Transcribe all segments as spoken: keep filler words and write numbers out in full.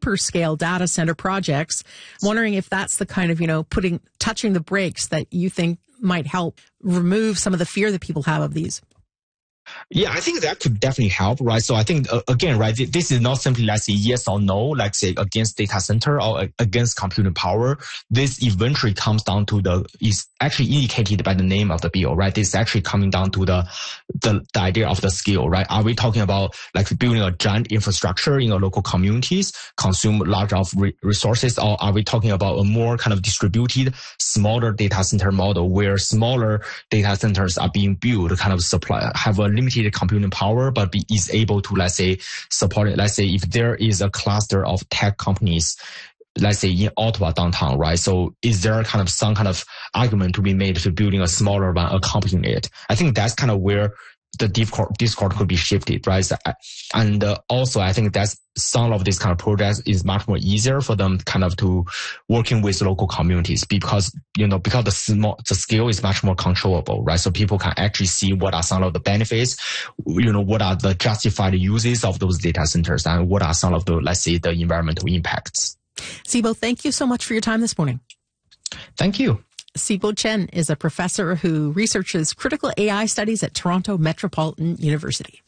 hyperscale data center projects. Wondering if that's the kind of, you know, putting, touching the brakes that you think might help remove some of the fear that people have of these. Yeah, I think that could definitely help, right? So I think, uh, again, right, this is not simply, let's say, yes or no, like say, against data center or uh, against computing power. This eventually comes down to the, is actually indicated by the name of the bill, right? This is actually coming down to the, the, the idea of the scale, right? Are we talking about like building a giant infrastructure in our local communities, consume large of re- resources, or are we talking about a more kind of distributed, smaller data center model where smaller data centers are being built, kind of supply, have a limited computing power, but be, is able to, let's say, support it. Let's say if there is a cluster of tech companies, let's say in Ottawa downtown, right? So is there kind of some kind of argument to be made to building a smaller one accompanying it? I think that's kind of where the discord, discord could be shifted, right? So, and uh, also I think that's some of these kind of projects is much more easier for them kind of to working with local communities because, you know, because the small, the scale is much more controllable, right? So people can actually see what are some of the benefits, you know, what are the justified uses of those data centers and what are some of the, let's say, the environmental impacts. Sibo, thank you so much for your time this morning. Thank you. Sibo Chen is a professor who researches critical A I studies at Toronto Metropolitan University.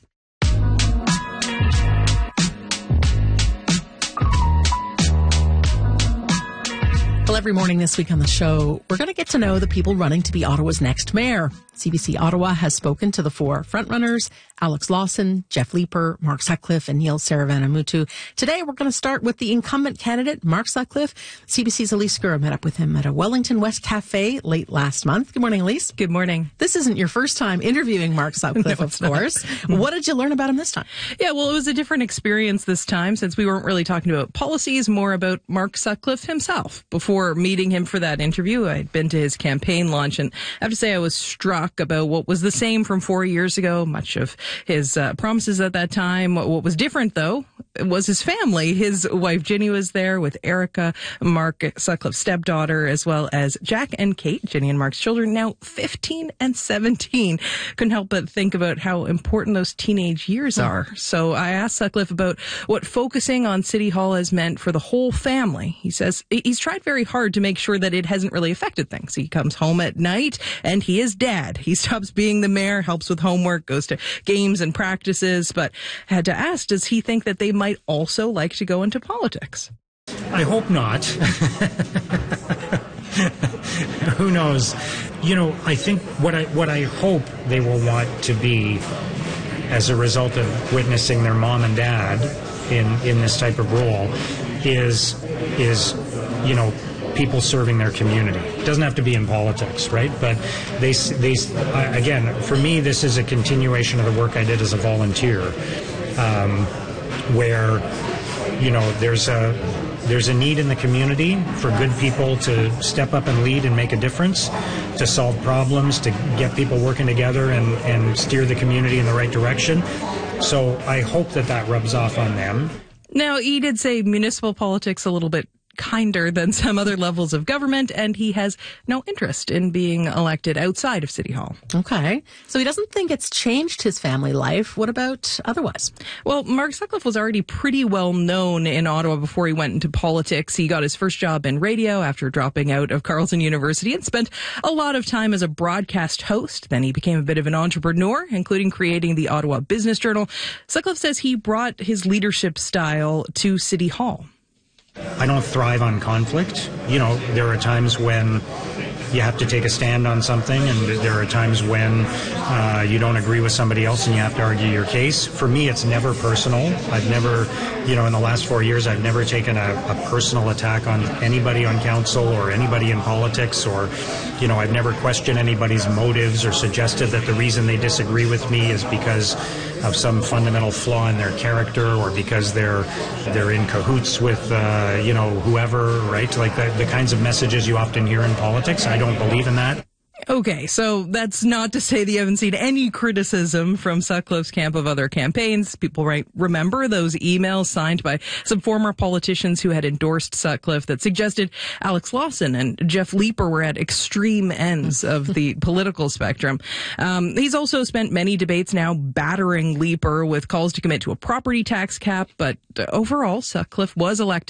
Well, every morning this week on the show, we're going to get to know the people running to be Ottawa's next mayor. C B C Ottawa has spoken to the four frontrunners, Alex Lawson, Jeff Leeper, Mark Sutcliffe, and Neil Saravanamuttu. Today, we're going to start with the incumbent candidate, Mark Sutcliffe. C B C's Elise Gura met up with him at a Wellington West cafe late last month. Good morning, Elise. Good morning. This isn't your first time interviewing Mark Sutcliffe, no, of course. What did you learn about him this time? Yeah, well, it was a different experience this time since we weren't really talking about policies, more about Mark Sutcliffe himself. Before meeting him for that interview, I'd been to his campaign launch, and I have to say I was struck about what was the same from four years ago. Much of his uh, promises at that time. What, what was different, though, was his family. His wife, Ginny, was there with Erica, Mark Sutcliffe's stepdaughter, as well as Jack and Kate, Ginny and Mark's children, now fifteen and seventeen. Couldn't help but think about how important those teenage years are. So I asked Sutcliffe about what focusing on City Hall has meant for the whole family. He says he's tried very hard to make sure that it hasn't really affected things. He comes home at night and he is dad. He stops being the mayor, helps with homework, goes to games and practices, but had to ask, does he think that they might also like to go into politics? I hope not. Who knows? You know, I think what I what I hope they will want to be as a result of witnessing their mom and dad in, in this type of role is is, you know, people serving their community. It doesn't have to be in politics, right? But they, they, again, for me, this is a continuation of the work I did as a volunteer, um, where, you know, there's a there's a need in the community for good people to step up and lead and make a difference, to solve problems, to get people working together and, and steer the community in the right direction. So I hope that that rubs off on them. Now, he did say municipal politics a little bit kinder than some other levels of government, and he has no interest in being elected outside of City Hall. Okay. So he doesn't think it's changed his family life. What about otherwise? Well, Mark Sutcliffe was already pretty well known in Ottawa before he went into politics. He got his first job in radio after dropping out of Carleton University and spent a lot of time as a broadcast host. Then he became a bit of an entrepreneur, including creating the Ottawa Business Journal. Sutcliffe says he brought his leadership style to City Hall. I don't thrive on conflict. You know, there are times when you have to take a stand on something, and there are times when uh, you don't agree with somebody else and you have to argue your case. For me, it's never personal. I've never, you know, in the last four years, I've never taken a, a personal attack on anybody on council or anybody in politics, or, you know, I've never questioned anybody's motives or suggested that the reason they disagree with me is because of some fundamental flaw in their character or because they're they're in cahoots with, uh, you know, whoever, right? Like the, the kinds of messages you often hear in politics. I don't believe in that. Okay, so that's not to say that you haven't seen any criticism from Sutcliffe's camp of other campaigns. People might remember those emails signed by some former politicians who had endorsed Sutcliffe that suggested Alex Lawson and Jeff Leeper were at extreme ends of the political spectrum. Um, he's also spent many debates now battering Leeper with calls to commit to a property tax cap, but overall, Sutcliffe was elected